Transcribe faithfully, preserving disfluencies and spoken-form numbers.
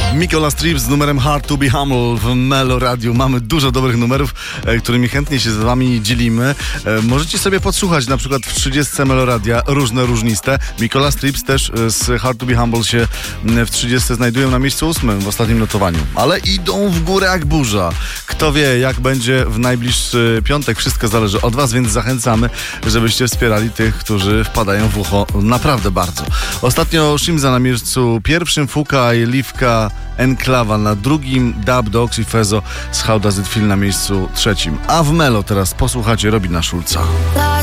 Nicola Strips z numerem Hard to be Humble w Melo Radio. Mamy dużo dobrych numerów, e, którymi chętnie się z wami dzielimy. E, możecie sobie podsłuchać na przykład w trzydziestce Melo Radia różne, różniste. Nicola Strips też e, z Hard to be Humble się m, w trzydziestce znajdują na miejscu ósmym w ostatnim notowaniu. Ale idą w górę jak burza. Kto wie, jak będzie w najbliższy piątek. Wszystko zależy od was, więc zachęcamy, żebyście wspierali tych, którzy wpadają w ucho naprawdę bardzo. Ostatnio Shimza na miejscu pierwszym, Fuka i Liwka Enklawa na drugim, Dub Dogs i Fezo z How Does It Feel na miejscu trzecim. A w Melo teraz posłuchacie Robina Schulza.